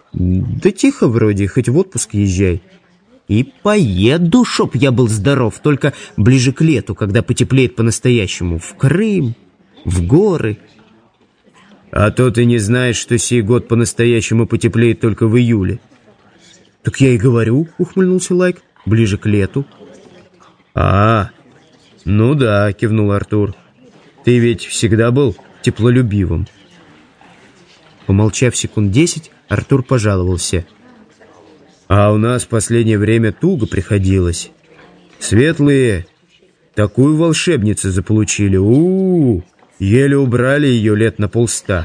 Да тихо вроде, хоть в отпуск езжай. И поеду, чтоб я был здоров, только ближе к лету, когда потеплеет по-настоящему. В Крым, в горы. А то ты не знаешь, что сей год по-настоящему потеплеет только в июле. Так я и говорю, ухмыльнулся Лайк, ближе к лету. Ну да, кивнул Артур. Ты ведь всегда был теплолюбивым. Помолчав секунд 10, Артур пожаловался. А у нас в последнее время туго приходилось. Светлые такую волшебницу заполучили. Еле убрали ее лет на 100.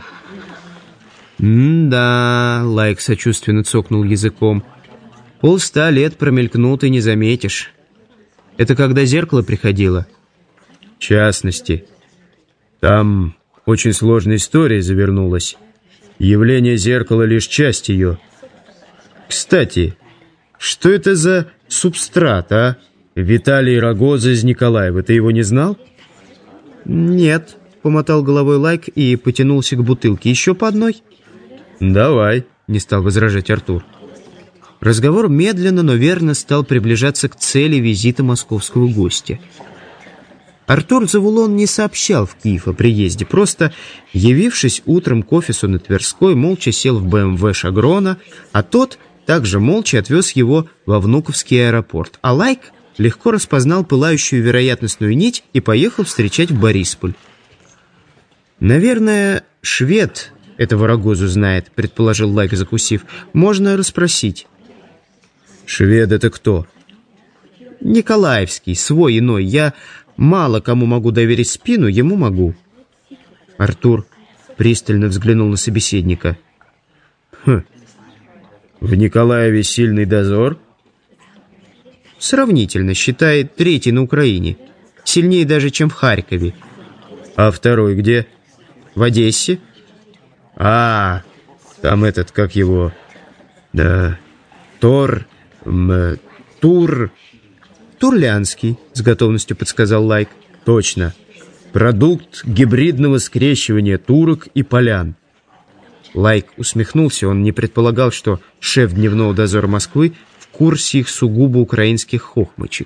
Да, Лайк сочувственно цокнул языком. 100 лет промелькнут и не заметишь. Это когда зеркало приходило? В частности, там очень сложная история завернулась. Явление зеркала лишь часть ее. Кстати, что это за субстрат, а? Виталий Рогоза из Николаева. Ты его не знал? Нет, помотал головой Лайк и потянулся к бутылке. Еще по одной? Давай, не стал возражать Артур. Разговор медленно, но верно стал приближаться к цели визита московского гостя. Артур Завулон не сообщал в Киев о приезде, просто, явившись утром к офису на Тверской, молча сел в БМВ Шагрона, а тот также молча отвез его во Внуковский аэропорт. А Лайк легко распознал пылающую вероятностную нить и поехал встречать в Борисполь. «Наверное, швед этого Рогозу знает», — предположил Лайк, закусив. «Можно расспросить». «Швед — это кто?» «Николаевский, свой иной. Я мало кому могу доверить спину, ему могу». Артур пристально взглянул на собеседника. В Николаеве сильный дозор? Сравнительно, считай, 3-й на Украине. Сильнее даже, чем в Харькове. А второй где? В Одессе. Там этот, как его... Да... Турлянский, с готовностью подсказал Лайк. Точно. Продукт гибридного скрещивания турок и полян. Лайк усмехнулся. Он не предполагал, что шеф дневного дозора Москвы в курсе их сугубо украинских хохмочек.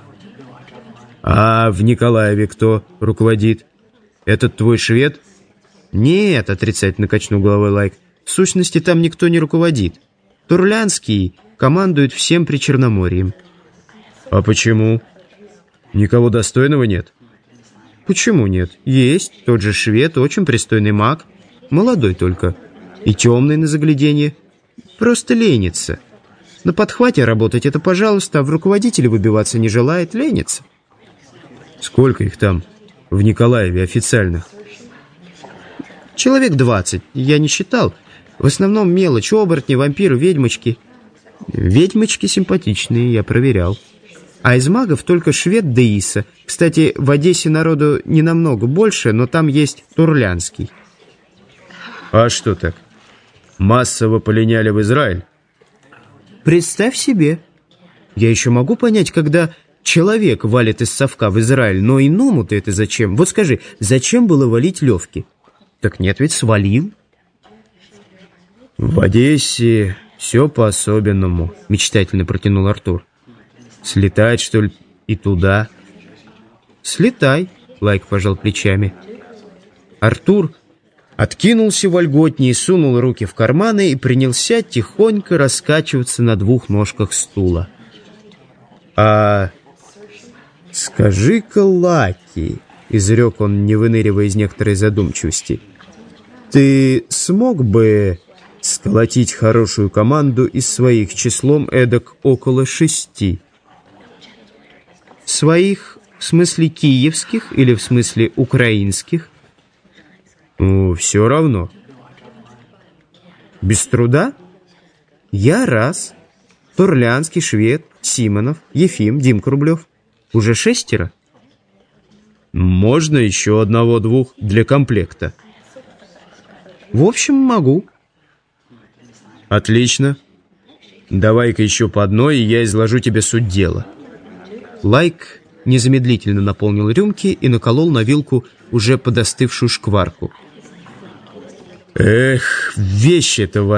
А в Николаеве кто руководит? Этот твой швед? Нет, отрицательно качнул головой Лайк. В сущности, там никто не руководит. Турлянский командует всем Причерноморьем. А почему? Никого достойного нет? Почему нет? Есть. Тот же швед, очень пристойный маг. Молодой только. И темный на загляденье. Просто ленится. На подхвате работать это пожалуйста, а в руководителе выбиваться не желает, ленится. Сколько их там в Николаеве официальных? Человек 20, я не считал. В основном мелочь, оборотни, вампиры, ведьмочки. Ведьмочки симпатичные, я проверял. А из магов только швед да Иса. Кстати, в Одессе народу не намного больше, но там есть Турлянский. А что так? Массово полиняли в Израиль? Представь себе. Я еще могу понять, когда человек валит из совка в Израиль, но иному-то это зачем? Вот скажи, зачем было валить Левки? Так нет, ведь свалил. В Одессе все по-особенному, мечтательно протянул Артур. Слетать, что ли, и туда? Слетай, Лайк пожал плечами. Артур откинулся вольготнее, сунул руки в карманы и принялся тихонько раскачиваться на 2 ножках стула. А скажи-ка, Лаки, изрек он, не выныривая из некоторой задумчивости, ты смог бы сколотить хорошую команду из своих числом эдак около 6? Своих, в смысле киевских или в смысле украинских? Все равно. Без труда? Я раз. Турлянский, швед, Симонов, Ефим, Димка Рублев. Уже 6? Можно еще 1-2 для комплекта. В общем, могу. Отлично. Давай-ка еще по одной, и я изложу тебе суть дела. Лайк незамедлительно наполнил рюмки и наколол на вилку уже подостывшую шкварку. Эх, вещь это